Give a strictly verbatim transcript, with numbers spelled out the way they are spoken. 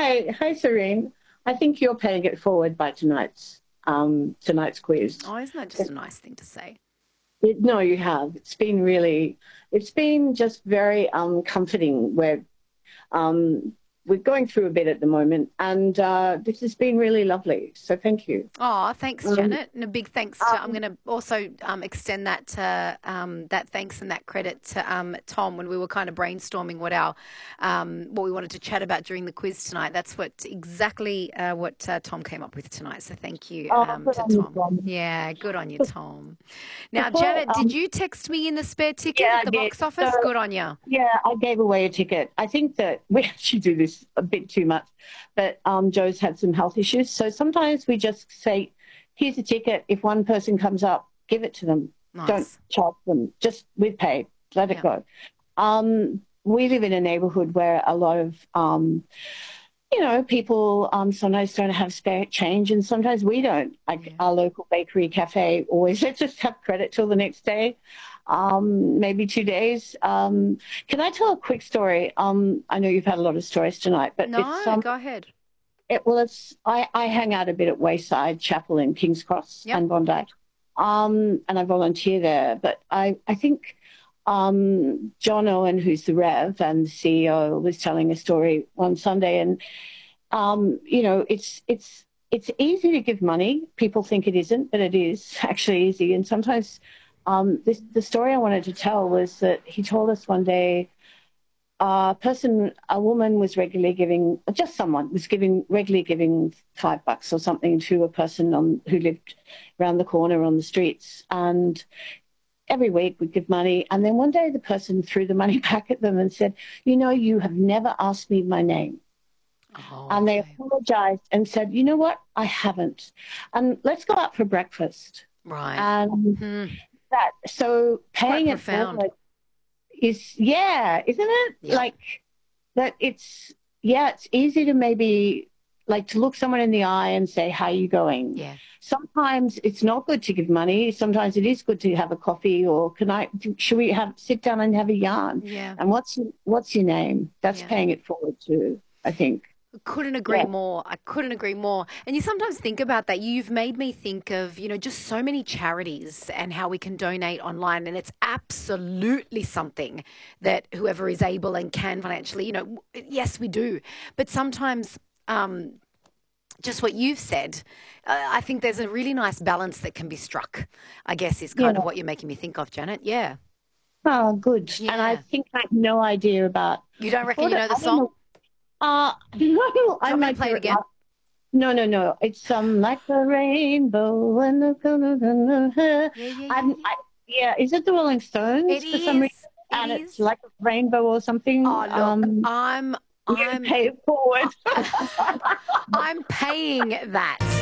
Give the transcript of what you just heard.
Hi, hi, Serene. I think you're paying it forward by tonight's um, tonight's quiz. Oh, isn't that just a nice thing to say? It, no, you have. It's been really, it's been just very um, comforting. Where um, we're going through a bit at the moment, and uh, this has been really lovely. So thank you. Oh, thanks, Um, Janet, and a big thanks to. I'm um, going to also um, extend that to, um, that thanks and that credit to um, Tom when we were kind of brainstorming what our um, what we wanted to chat about during the quiz tonight. That's what exactly uh, what uh, Tom came up with tonight. So thank you oh, um, good to on you, Tom. Tom. Yeah, good on you, Tom. Now, Before, Janet, did um, you text me in the spare ticket yeah, at I the did. box So office? Good on you. yeah, I gave away a ticket. I think that we actually do this a bit too much, but um, Joe's had some health issues. So sometimes we just say, here's a ticket. If one person comes up, give it to them. Don't Nice. charge them. Just we've paid. Let it Yeah. go. Um, we live in a neighborhood where a lot of, um, you know, people um, sometimes don't have spare change and sometimes we don't. Like Yeah. our local bakery cafe always lets us have credit till the next day, um, maybe two days. Um, can I tell a quick story? Um, I know you've had a lot of stories tonight, but it's No, um, go ahead. it well, it's I, I hang out a bit at Wayside Chapel in King's Cross Yep. and Bondi, um, and I volunteer there. But I I think um, John Owen, who's the Rev and the C E O, was telling a story one Sunday, and um, you know, it's it's it's easy to give money. People think it isn't, but it is actually easy. And sometimes, um, this the story I wanted to tell was that he told us one day a person, a woman was regularly giving, just someone was giving, regularly giving five bucks or something to a person on who lived around the corner on the streets. And every week would give money. And then one day the person threw the money back at them and said, you know, you have never asked me my name. Oh, And they okay. apologized and said, you know what? I haven't. And let's go out for breakfast. Right. And Hmm. that, so It's quite paying it profound. forward is, yeah, isn't it? Yep. Like, that it's yeah it's easy to maybe like to look someone in the eye and say how are you going. Yeah. Sometimes it's not good to give money. Sometimes it is good to have a coffee or can I should we have sit down and have a yarn, Yeah. and what's your, what's your name. That's Yeah. paying it forward too, I think. Couldn't agree Yeah, more. I couldn't agree more. And you sometimes think about that. You've made me think of, you know, just so many charities and how we can donate online. And it's absolutely something that whoever is able and can financially, you know, yes, we do. But sometimes, um, just what you've said, uh, I think there's a really nice balance that can be struck, I guess, is yeah. kind of what you're making me think of, Janet. Yeah. Oh, good. And I Yeah. think I have no idea about You don't I reckon thought you it, know the I don't song? know. uh no, Do I you want me to might play do it it. again? No, no, no. It's um like a rainbow and the Yeah, yeah, yeah, I'm yeah. I, yeah. Is it the Rolling It Stones for some reason? is. It And it's is. like a rainbow or something. Oh, look, Um, I'm you I'm pay it forward. I'm paying that.